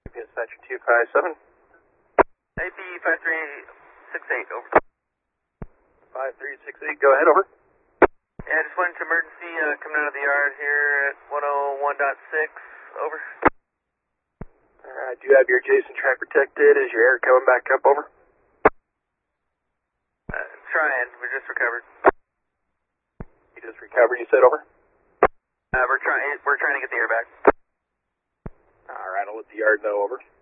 Dispatcher 257. AP 5368, over. 5368, go ahead, over. Yeah, I just went into emergency, coming out of the yard here at 101.6, over. Alright, do you have your Jason track protected? Is your air coming back up, over? Trying, we just recovered. You just recovered, you said, over? We're trying to get the air back. Alright, I'll let the yard know, over.